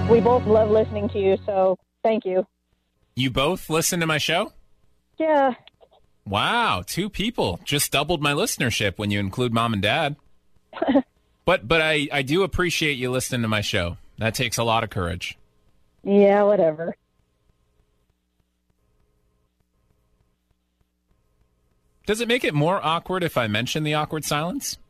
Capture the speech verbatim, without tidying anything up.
We both love listening to you, so thank you. You both listen to my show? Yeah. Wow, two people. Just doubled my listenership when you include Mom and Dad. but but I, I do appreciate you listening to my show. That takes a lot of courage. Yeah, whatever. Does it make it more awkward if I mention the awkward silence?